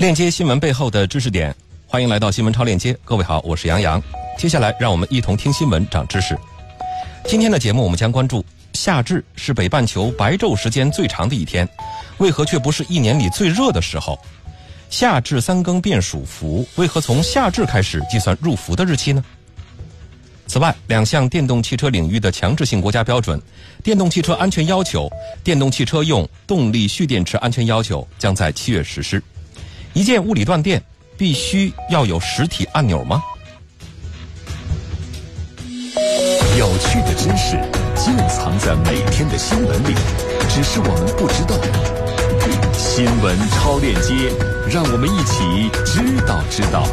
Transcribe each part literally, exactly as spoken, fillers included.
链接新闻背后的知识点，欢迎来到新闻超链接。各位好，我是杨洋。接下来让我们一同听新闻长知识。今天的节目我们将关注夏至是北半球白昼时间最长的一天，为何却不是一年里最热的时候？夏至三更便属伏，为何从夏至开始计算入伏的日期呢？此外，两项电动汽车领域的强制性国家标准、电动汽车安全要求、电动汽车用动力蓄电池安全要求将在七月实施。一键物理断电必须要有实体按钮吗？ 有趣的知识就藏在每天的新闻里，只是我们不知道。新闻超链接，让我们一起知道知道。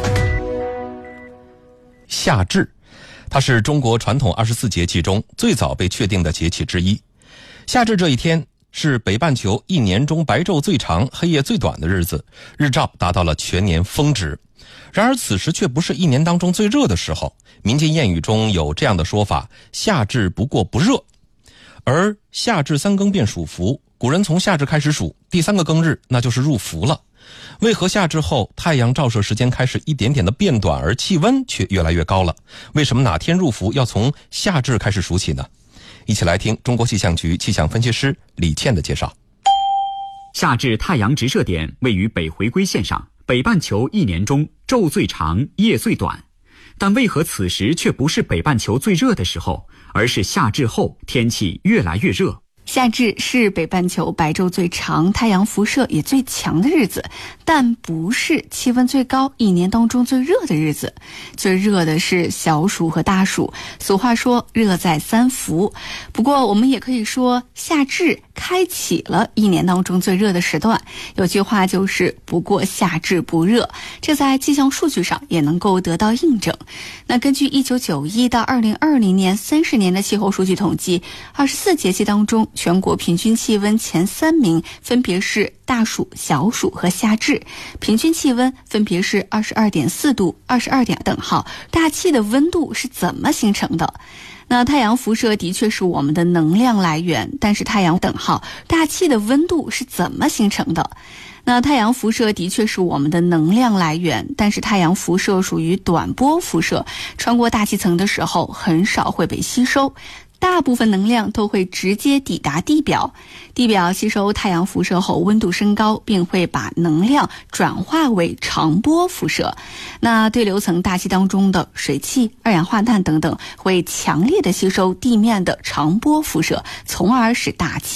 夏至，它是中国传统二十四节气中最早被确定的节气之一。夏至这一天是北半球一年中白昼最长、黑夜最短的日子，日照达到了全年峰值。然而此时却不是一年当中最热的时候。民间谚语中有这样的说法：夏至不过不热。而夏至三更便属伏，古人从夏至开始数，第三个更日那就是入伏了。为何夏至后太阳照射时间开始一点点的变短，而气温却越来越高了？为什么哪天入伏要从夏至开始数起呢？一起来听中国气象局气象分析师李倩的介绍。 夏至太阳直射点位于北回归线上，北半球一年中昼最长，夜最短。但为何此时却不是北半球最热的时候，而是夏至后天气越来越热？ 夏至是北半球白昼最长、太阳辐射也最强的日子，但不是气温最高、一年当中最热的日子。最热的是小暑和大暑，俗话说热在三伏。不过我们也可以说夏至开启了一年当中最热的时段。有句话就是不过夏至不热，这在气象数据上也能够得到印证。那根据一九九一到二零二零年三十年的气候数据统计，二十四节气当中全国平均气温前三名分别是大暑、小暑和夏至，平均气温分别是 二十二点四度、二十二点等号。大气的温度是怎么形成的？那太阳辐射的确是我们的能量来源，但是太阳等号大气的温度是怎么形成的？那太阳辐射的确是我们的能量来源，但是太阳辐射属于短波辐射，穿过大气层的时候很少会被吸收，大部分能量都会直接抵达地表，地表吸收太阳辐射后温度升高，并会把能量转化为长波辐射。那对流层大气当中的水汽、二氧化碳等等会强烈的吸收地面的长波辐射，从而使大气